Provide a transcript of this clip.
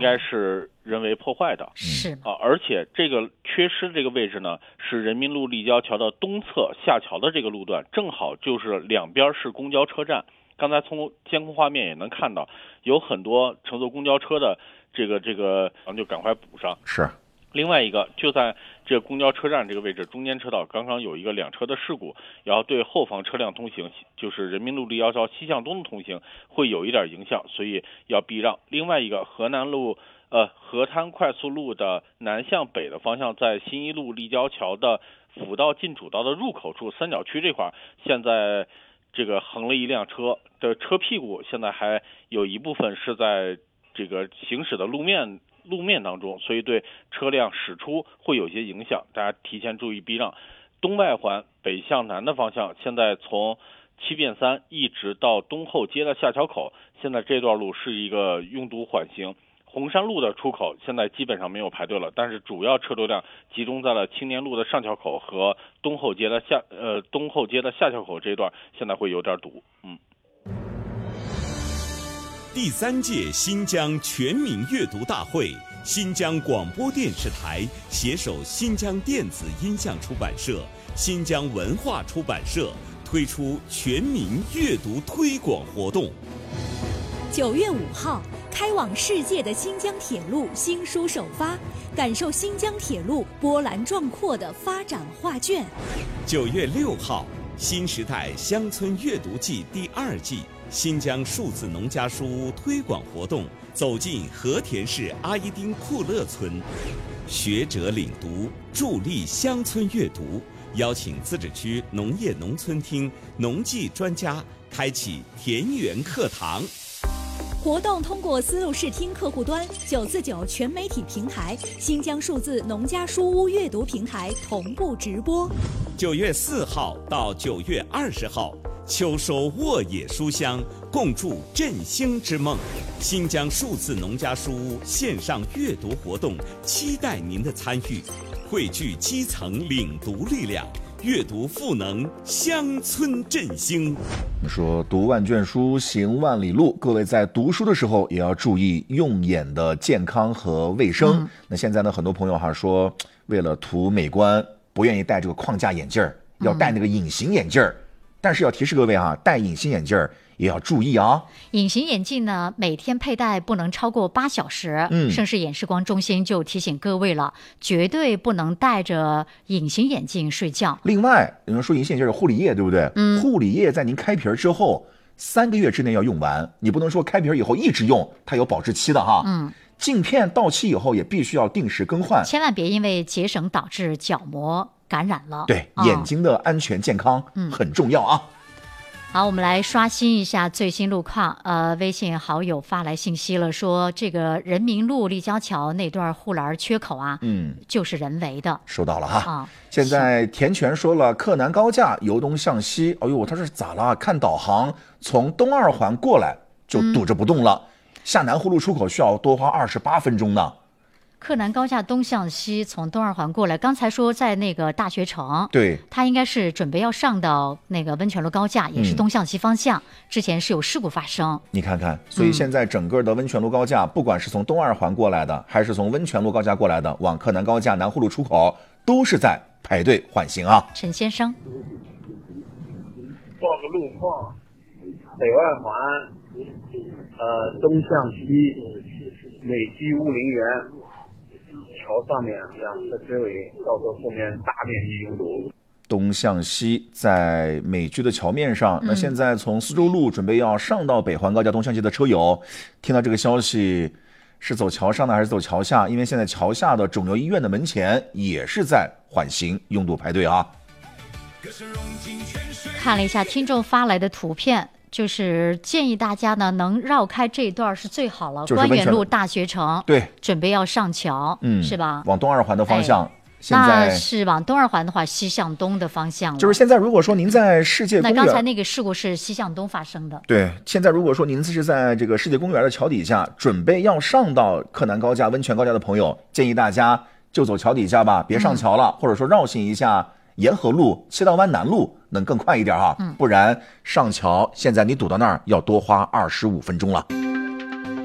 该是人为破坏的。 是而且这个缺失这个位置呢，是人民路立交桥的东侧下桥的这个路段，正好就是两边是公交车站。刚才从监控画面也能看到，有很多乘坐公交车的这个，就赶快补上。 是。 另外一个就在这公交车站这个位置中间车道，刚刚有一个两车的事故，然后对后方车辆通行，就是人民路立交桥西向东的通行会有一点影响，所以要避让。另外一个河滩快速路的南向北的方向，在新一路立交桥的辅道进主道的入口处三角区这块，现在这个横了一辆车的车屁股，现在还有一部分是在这个行驶的路面当中，所以对车辆驶出会有些影响，大家提前注意避让。东外环北向南的方向，现在从7变3一直到东后街的下桥口，现在这段路是一个拥堵缓行。红山路的出口现在基本上没有排队了，但是主要车流量集中在了青年路的上桥口和东后街的下桥口这一段，现在会有点堵。 第3届新疆全民阅读大会，新疆广播电视台携手新疆电子音像出版社、新疆文化出版社推出全民阅读推广活动。 9月5号，开往世界的新疆铁路新书首发，感受新疆铁路波澜壮阔的发展画卷。 9月6号，新时代乡村阅读季第2季新疆数字农家书屋推广活动走进和田市阿依丁库勒村，学者领读，助力乡村阅读，邀请自治区农业农村厅农技专家开启田园课堂。 活动通过丝路视听客户端、949全媒体平台、新疆数字农家书屋阅读平台同步直播。 9月4号到9月20号，秋收沃野书香，共筑振兴之梦。新疆数字农家书屋线上阅读活动，期待您的参与，汇聚基层领读力量，阅读赋能乡村振兴。 说读万卷书，行万里路，各位在读书的时候也要注意用眼的健康和卫生。那现在呢，很多朋友说为了图美观，不愿意戴这个框架眼镜，要戴那个隐形眼镜。但是要提示各位戴隐形眼镜也要注意啊。 隐形眼镜呢，每天佩戴不能超过8小时。盛世眼视光中心就提醒各位了，绝对不能戴着隐形眼镜睡觉。 另外，有人说隐形眼镜有护理液，对不对？护理液在您开瓶之后3个月之内要用完，你不能说开瓶以后一直用，它有保质期的哈。镜片到期以后也必须要定时更换， 千万别因为节省导致角膜感染了。 对，眼睛的安全健康很重要啊。 好，我们来刷新一下最新路况。微信好友发来信息了，说这个人民路立交桥那段护栏缺口就是人为的。 收到了哈。现在田泉说了，克南高架由东向西，哎呦，他是咋了？看导航，从东2环过来就堵着不动了，下南湖路出口需要多花28分钟呢。 克南高架东向西从东2环过来，刚才说在那个大学城， 对， 他应该是准备要上到那个温泉路高架，也是东向西方向，之前是有事故发生。 你看看，所以现在整个的温泉路高架，不管是从东2环过来的，还是从温泉路高架过来的，往克南高架南湖路出口，都是在排队缓行啊。 陈先生， 报个路况，北外环，东向西，美居乌林园。桥上面2车追尾，造成后面大面积拥堵。 东向西在美居的桥面上，那现在从苏州路准备要上到北环高架东向西的车友，听到这个消息，是走桥上呢还是走桥下？因为现在桥下的肿瘤医院的门前也是在缓行拥堵排队啊。 看了一下听众发来的图片，就是建议大家呢能绕开这一段是最好了。官园路大学城， 对， 准备要上桥，是吧？ 往东2环的方向。现在那是往东2环的话，西向东的方向了。 就是现在，如果说您在世界公园， 那刚才那个事故是西向东发生的。 对，现在如果说您是在这个世界公园的桥底下，准备要上到克南高架、温泉高架的朋友，建议大家就走桥底下吧，别上桥了，或者说绕行一下沿河路、七道湾南路，能更快一点哈。不然上桥，现在你堵到那儿要多花25分钟了。